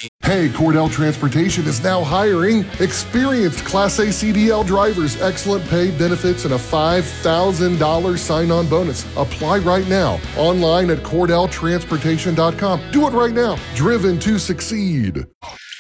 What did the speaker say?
Hey, Cordell Transportation is now hiring experienced Class A CDL drivers, excellent pay, benefits, and a $5,000 sign-on bonus. Apply right now online at CordellTransportation.com. Do it right now. Driven to succeed.